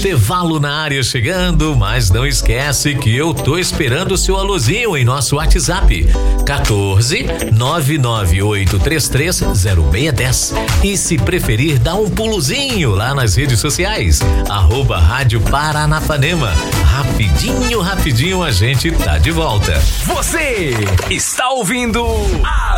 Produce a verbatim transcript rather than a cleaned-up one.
intervalo na área chegando, mas não esquece que eu tô esperando o seu alôzinho em nosso WhatsApp quatorze nove nove oito três três zero seis um zero. E se preferir, dá um pulozinho lá nas redes sociais, arroba Rádio Paranapanema. Rapidinho, rapidinho a gente tá de volta. Você está ouvindo a